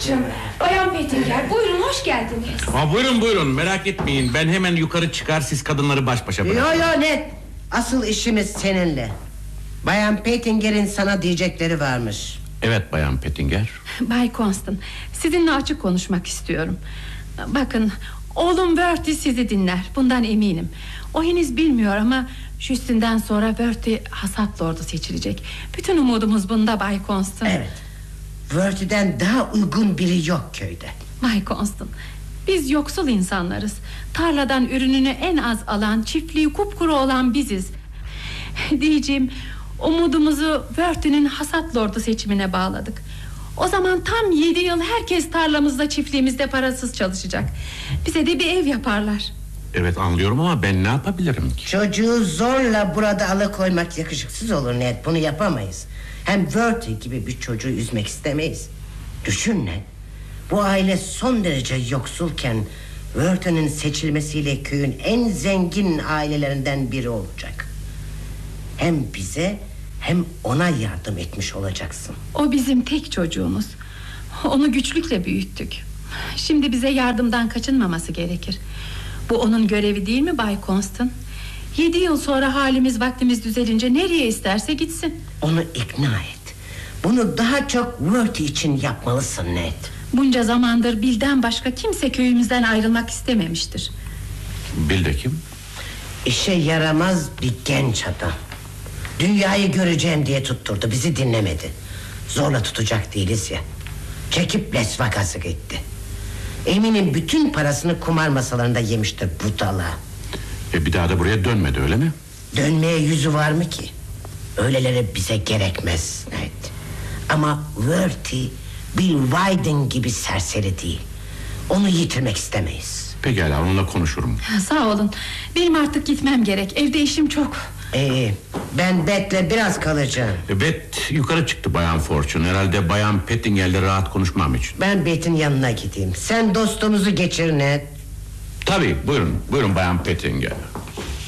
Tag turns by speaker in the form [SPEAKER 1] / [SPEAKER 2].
[SPEAKER 1] Buyurun. Bayan Pettinger, buyurun, hoş geldiniz.
[SPEAKER 2] Buyurun merak etmeyin. Ben hemen yukarı çıkar, siz kadınları baş başa bırakın.
[SPEAKER 3] Yo Ned, asıl işimiz seninle. Bayan Pettinger'in sana diyecekleri varmış.
[SPEAKER 2] Evet Bayan Pettinger.
[SPEAKER 4] Bay Constant, sizinle açık konuşmak istiyorum. Bakın, oğlum Bertie sizi dinler, bundan eminim. O henüz bilmiyor ama Justin'den sonra Bertie hasat lordu seçilecek. Bütün umudumuz bunda Bay Constant.
[SPEAKER 3] Evet, Bertie'den daha uygun biri yok köyde.
[SPEAKER 4] Bay Constant, biz yoksul insanlarız. Tarladan ürününü en az alan, çiftliği kupkuru olan biziz. Diyeceğim, umudumuzu Bertie'nin hasat lordu seçimine bağladık. O zaman tam 7 yıl herkes tarlamızda, çiftliğimizde parasız çalışacak. Bize de bir ev yaparlar.
[SPEAKER 2] Evet anlıyorum ama ben ne yapabilirim ki?
[SPEAKER 3] Çocuğu zorla burada alıkoymak yakışıksız olur Ned. Bunu yapamayız. Hem Bertie gibi bir çocuğu üzmek istemeyiz. Düşün Ned, bu aile son derece yoksulken Bertie'nin seçilmesiyle köyün en zengin ailelerinden biri olacak. Hem bize hem ona yardım etmiş olacaksın.
[SPEAKER 4] O bizim tek çocuğumuz. Onu güçlükle büyüttük. Şimdi bize yardımdan kaçınmaması gerekir. Bu onun görevi değil mi Bay Constant? 7 yıl sonra halimiz vaktimiz düzelince nereye isterse gitsin.
[SPEAKER 3] Onu ikna et. Bunu daha çok Bertie için yapmalısın Ned.
[SPEAKER 4] Bunca zamandır Bill'den başka kimse köyümüzden ayrılmak istememiştir.
[SPEAKER 2] Bill de kim?
[SPEAKER 3] İşe yaramaz bir genç adam. Dünyayı göreceğim diye tutturdu, bizi dinlemedi. Zorla tutacak değiliz ya. Çekip Las Vegas'a gitti. Eminim bütün parasını kumar masalarında yemiştir budala.
[SPEAKER 2] Bir daha da buraya dönmedi öyle mi?
[SPEAKER 3] Dönmeye yüzü var mı ki? Öyleleri bize gerekmez Ned. Ama Bertie Bill Wyden gibi serseri değil. Onu yitirmek istemeyiz.
[SPEAKER 2] Pekala, onunla konuşurum.
[SPEAKER 4] Sağ olun, benim artık gitmem gerek. Evde işim çok.
[SPEAKER 3] Ben Beth'le biraz kalacağım.
[SPEAKER 2] Beth yukarı çıktı Bayan Fortune. Herhalde Bayan Pettinger'le rahat konuşmam için.
[SPEAKER 3] Ben Beth'in yanına gideyim. Sen dostumuzu geçir Ned.
[SPEAKER 2] Tabii, buyurun Bayan Pettinger.